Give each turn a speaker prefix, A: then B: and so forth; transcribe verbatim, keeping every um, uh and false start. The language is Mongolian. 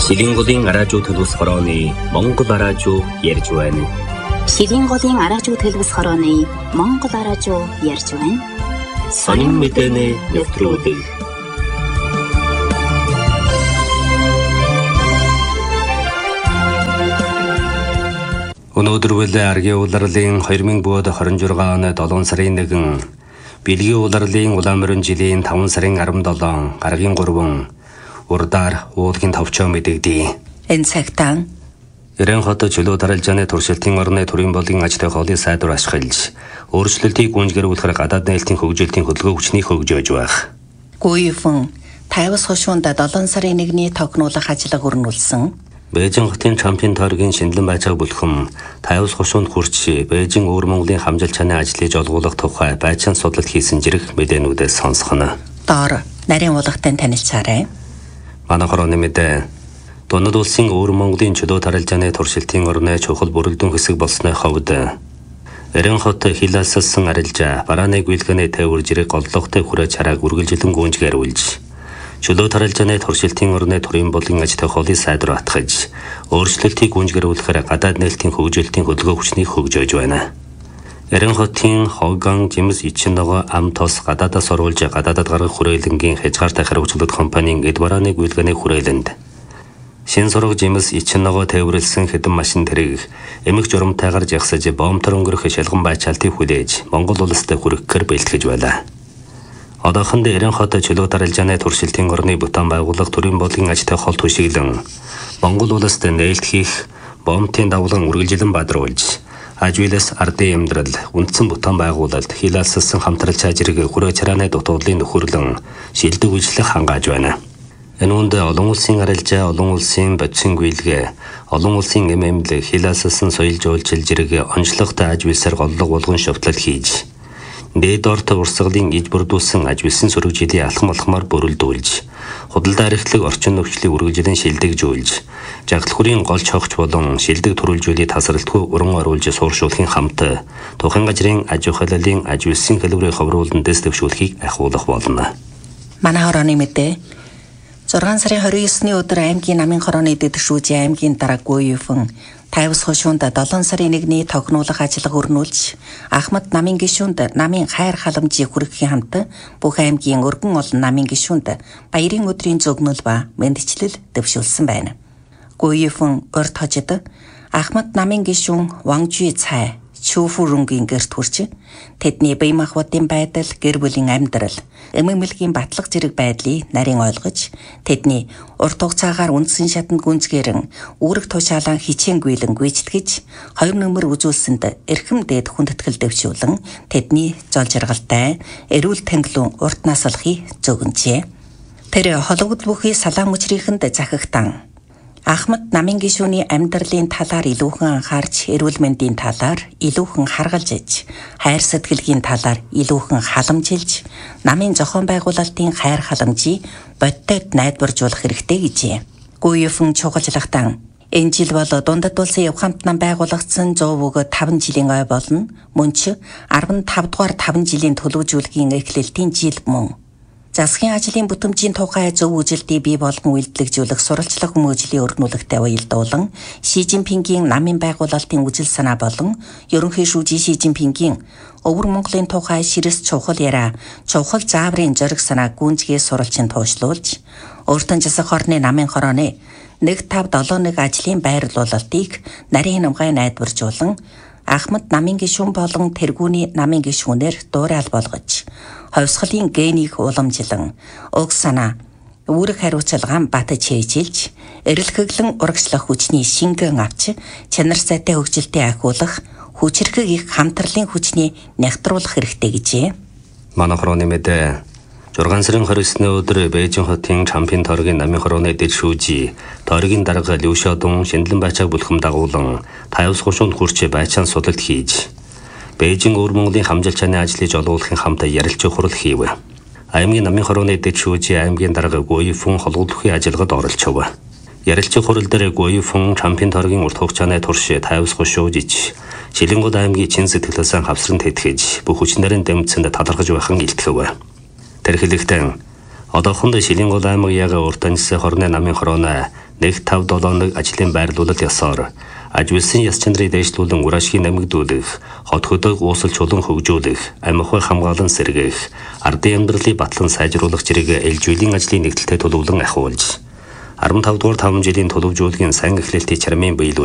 A: Шилэнголын араажуу төлөвс хорооны Монгол араажуу ярьж байна.
B: Шилэнголын араажуу төлөвс хорооны Монгол араажуу ярьж байна.
A: Сонин мэдээний нэвтрүүлэг. Өнөөдөр үл аргийн улирлын две тысячи двадцать шесть оны долоон сарын нэгэн, бэлгийн улирлын улаан жилийн таван сарын арван долоон, гаргийн гурван урдаар уулгийн товчоо мэдэгдээ.
C: Энэ цагтаа
A: Эрен хот чөлөө даралжааны туршилтын орны төрийн болгийн ажлын хоолыг сайдвар ашиглаж, өөрчлөлтийг гүйцэтгүүлэхээр гадаад нийлтийн хөгжүүлэлтийн хөдөлгөөн хүчнийг хөгжөөж байх.
C: Гуйфэн Тайвас хошуунд долоон сарын нэгний тогтнуулах ажиллагаа өрнүүлсэн.
A: Бээжин хотын чампион тойргийн шинэлэн байцааг бүлхэм Тайвас хошуунд хурч Бээжин өвөр Монголын хамжилт чанарын ажлыг жолгуулах тухай байцаан судлалт хийсэн зэрэг мэдээнүүдээс сонсгоно.
C: Доор нарийн уулгатай танилцаарай.
A: Манай хорооны мэдээ Дунд улсын өвөр Монголын чөлөө даралжааны туршилтын орны чухал бүрэлдэхүүн хэсэг болсны хувьд Эрен хот хилаассан арилжаа барааны гүйлгээний тээвэр зэрэг голлогтой хүрээ чарааг үргэлжлэн гүнжгээр үйлж чөлөө даралжааны туршилтын орны төрийн болгийн ажлын хоолыг сайдвар атгаж өөрчлөлтийг гүнжгэрүүлэхээр гадаад нийлтийн хөгжүүлэлтийн хөдөлгөөн хүчнийг хөгжөөж байна. Эрен хотын Хоган Жимс Ичин нөгөө ам тос гадаадаас оруулж гадаадад гаргах хүрээлэнгийн хязгаартай хариуцлага компанийн эд барааны гүйлгээний хүрээлэнд Шин сураг Жимс Ичин нөгөө тээвэрлсэн хэдэн машин тэрэг эмх журамтайгаар жагсаж бомтор өнгөрөх шалган байчаалтыг хүлээж Монгол улстай хүрэхээр бэлтгэж байлаа. Одоохондоо Эрен хот чөлөө даралжааны туршилтын орны бүтээн байгууллага төрийн болгийн ажлын хол түшиглэн Монгол улстай нээлт хийх бомтын давлан үргэлжлэн бадруулж Ажвилас ардын амьдрал үндсэн бүтээн байгуулалт хилаалссан хамтрал чажирэг хүрээ чарааны дутуудлын нөхөрлөн шилдэг үйлчлэх хангааж байна. Энэ үнд олон улсын арилжаа, олон улсын бодисын гүйлгээ, олон улсын эм эмнэлэг хилаалссан соёл жуулчил зэрэг онцлогтой ажвилсаар голлог болгон шовтлол хийж дээд орт урсгалын иж бүрдүүлсэн ажвилсан сөрөг жилийн алхам алхмаар бүрэлдүүлж худалдаа архитлаг орчин нөхцөлийг үргэлжлэн шилдэгжүүлж жагалхүрийн гол чогч болон шилдэг төрүүлжүүлийг тасралтгүй уран оруулж сууршуулахын хамт тухайн газрын аж ахуйлын ажвилсан хэлбэрийн ховруулан дэс төвшүүлэхийг ахиулах болно.
C: Манай хорооны мэдээ зургаан сарын двадцать девятны өдөр аймгийн намын хорооны дэдшүүжийн аймгийн дарга Гуйфэн Тайвас хошуунд долоон сарын нэгний тогтнуулах ажиллагаа өрнүүлж Ахмад намын гишүүнд намын хайр халамжийг хүргэхийн хамт бүх аймгийн өргөн олон намын гишүүнд баярын өдрийн зөгнөл ба мэндчлэл дэвшүүлсэн байна. Гуйфэн урд хожид Ахмад намын гишүүн Ванжи цай Чүфүрүнгийн гэрт хүрч тэдний бие махбодын байдал, гэр бүлийн амьдрал, эмэмлэгийн батлах зэрэг байдлыг нарийн ойлгож тэдний урт хугацаагаар үндсэн шатанд гүнзгээрэн үүрэг тушаалан хичээн гүйлэн гүйцэтгэж хоёр нөмөр үзүүлсэнд эрхэм дээд хүндэтгэл дэвшүүлэн тэдний зол жаргалтай эрүүл тэнглэн урт наслахыг зөгнжээ. Тэр холбогд бүхий салаан мөчрийнхэнд захигтан Ахмад намын гишүүний амьдралын талаар илүүхэн анхаарч, эрүүл мэндийн талаар илүүхэн харгалж иж, хайр сэтгэлгийн талаар илүүхэн халамжилж, намын зохион байгуулалтын хайр халамжийг бодитод найдваржуулах хэрэгтэй гэжээ. Гуйфэн чухалчлагтан энэ жил бол дундад улсын явхамт нам байгуулагдсан сто бөгөөд таван жилийн ой болно. Мөн ч арван тав дугаар таван жилийн төлөвжүүлгийн эхлэлтийн жил мөн. Засгийн ажлын бүтэмжийн тухай зөв үжилтийг бий болгон үйлдэлжүүлэх сурвалжлах хүмүүжлийн өрнүүлэгтэй уялдуулан Ши Жинпингийн намын байгуулалтын үжил санаа болон ерөнхий шүүжийн Ши Жинпингийн өвөр Монголын тухай ширэс чухал яриа, чухал зааврын зориг санаа гүнзгий сурвалжин туушлуулж өөртөө засах орны намын хорооны нэг тав долоо нэг ажлын байрлуулалтыг нарийн хамгаалал найдваржуулан Ахмад намын гишүүн болон тэргүүний намын гишүүнээр дуурайл болгож ховсгалын генийг уламжлан уг санаа үүрэг хариуцлагаан батж хээжилж эрэлхэглэн урагшлах хүчний шингэн авч чанар сайтай хөгжилтийг ахиулах хүчрхэг их хамтралын хүчний нягтруулах хэрэгтэй гэжээ.
A: Манай хорооны мэдээ зургаан сарын двадцать девятны өдөр Бээжин хотын чампион тойргийн намын хорооны дэдшүүжи тойргийн дарга Лүшодон шинэлэн байцааг бүлхэм дагуулan Тайвас хошуунд хурч байцаан судалт хийж Бээжин өвөр Монголын хамжилт чанарын ажлыг жолгуулахын хамт ярилцах хурал хийв. Аймгийн намын хорооны дэдшүүжи аймгийн дарга Гуйфэн холгодлохын ажиллагад оролцов. Ярилцах хурал дээр Гуйфэн чампион тойргийн урт хугацааны турш Тайвас хошууж ич Шилэнгууд аймгийн чин сэтгэлээсээ хавсран тэтгэж бүх хүчнэрийн дэмцэнд талархаж байхын илтгэв. Тэр хэлэхдээ одоохондоо Шилэнгууд аймаг яга урт таньсан хорны намын хорооно нэг тав долооног ажлын байрлуулалт ёсоор ажилсан яс чанарыг дэвшлүүлэн ур ашгийг нэмэгдүүлэх, хот хөдөг уусал чулуун хөгжүүлэх, амихуй хамгаалан сэргээх, ардын амьдралыг батлан сайжруулах зэрэг ээлжүүлэн ажлын нэгдэлтэд төлөвлөн ахиулж, арван тав дугаар таван жилийн төлөвжүүлгийн сайн эхлэлтийн чармын биелүүл